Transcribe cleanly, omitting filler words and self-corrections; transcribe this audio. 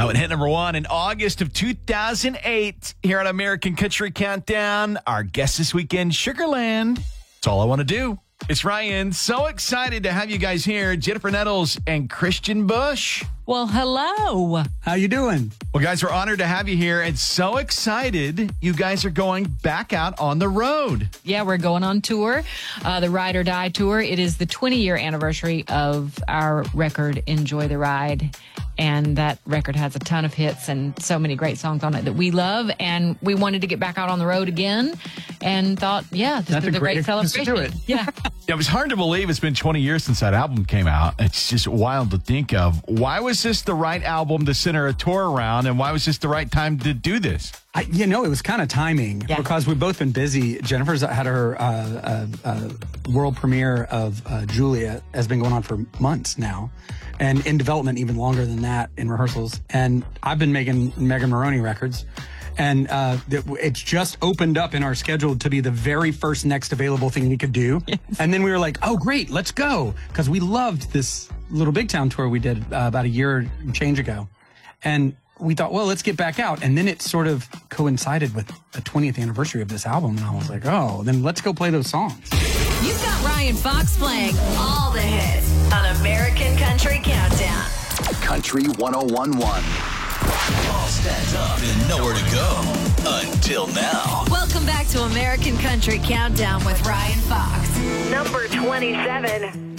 That would hit number 1 in August of 2008 here on American Country Countdown. Our guest this weekend, Sugarland. That's all I want to do. It's Ryan. So excited to have you guys here. Jennifer Nettles and Christian Bush. Well, hello. How you doing? Well, guys, we're honored to have you here and so excited you guys are going back out on the road. Yeah, we're going on tour, the Ride or Die tour. It is the 20-year anniversary of our record, Enjoy the Ride. And that record has a ton of hits and so many great songs on it that we love. And we wanted to get back out on the road again and thought, yeah, this is a great celebration. To do it. Yeah. It was hard to believe it's been 20 years since that album came out. It's just wild to think of. Why was this the right album to center a tour around, and why was this the right time to do this? It was kind of timing because we've both been busy. Jennifer's had her world premiere of Julia has been going on for months now, and in development even longer than that in rehearsals. And I've been making Megan Maroney records. And it's just opened up in our schedule to be the very first next available thing we could do. Yes. And then we were like, oh, great, let's go. Because we loved this Little Big Town tour we did about a year and change ago. And we thought, well, let's get back out. And then it sort of coincided with the 20th anniversary of this album. And I was like, oh, then let's go play those songs. You've got Ryan Fox playing all the hits on American Country Countdown. Country 101.1. All stand up and nowhere to go until now. Welcome back to American Country Countdown with Ryan Fox. Number 27.